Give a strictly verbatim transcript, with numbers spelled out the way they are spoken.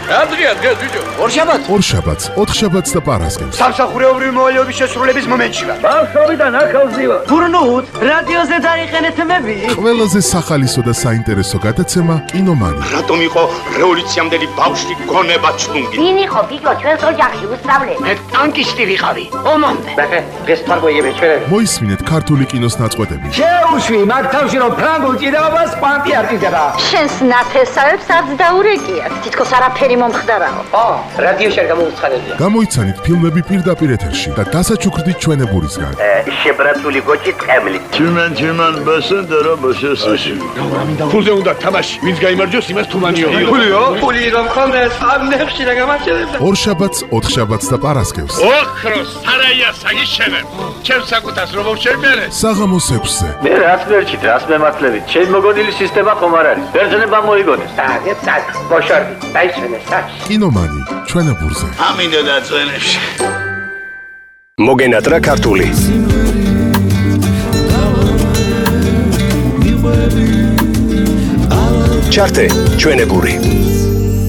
ადრია დღეს ბიჭო. ორშაბათს? ორშაბათს, ოთხშაბათს და პარასკევს. სამსახურეობრივი მოვალეობის შესრულების მომენტში ვარ. ბავშვობიდან ახალზი ვარ. გურნუთ, რადიოზე დაიყენეთ მები. ყველაზე სახალისო და საინტერესო გადაცემა კინომანი. რატომ იყო რევოლუციამდელი ბავშვი გონება ჩუნგი? ვინ იყო ბიჭო ჩვენს ოჯახში უსწავლელი? მე ტანკისტი ვიყავი. ომამდე. ბახე, დღეს თარგოიები ჩვენები. მოისმინეთ ქართული კინოს ნაწყვეტები. შეუშვი მაგ თავში რომ ფრანგულ ჭიდაობას კვანტი არ ჭიდდება. შენს ნათესავებს არც დაურეკიათ. თითქოს არაფერი მომხდარაო. ო, რადიოში არ გამოუცხადებია. გამოიცანით ფილმები პირდაპირ ეთერში და დასაჩუქრდით ჩვენებურისგან. შებრაცული გოჭი ტყემლი. Чиман чиман басендера басესაში. ფულზე უნდა თამაში. ვინც გაიმარჯვოს იმას თუმანიო. ფულიო? ფული რომ ხონდეს, ამ ნებში რა გამარჯვებდა. ორშაბათს, ოთხშაბათს და პარასკევს. ოქროს სარაია საგიშენებ. ჩემს საკუთას რომ შევმერე. საღამოს ექვსზე. მე რას მერჩით, რას მემართლებით? ჩემი მოგონილი სისტემა ხომ არ არის. ბერძნება მოიგონეს. დაგეთ სად, ბოშორდი, დაიშვენე სად. კინომანი, ჩვენებურზე. ამინდა დაწვენებში. მოგენატრა ქართული. ჩარტე ჩვენებური.